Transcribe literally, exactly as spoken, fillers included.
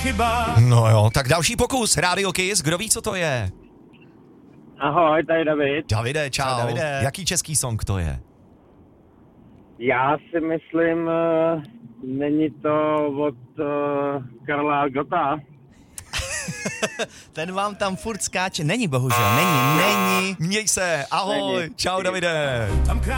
chyba. No jo, tak další pokus, Radio Kiss, kdo ví, co to je? Ahoj, tady David. Davide, čau. Čau, Davide. Jaký český song to je? Já si myslím, uh, není to od uh, Karla Gota. Ten vám tam furt skáče. Není, bohužel, není, není. Měj se, ahoj, Není. čau Davide.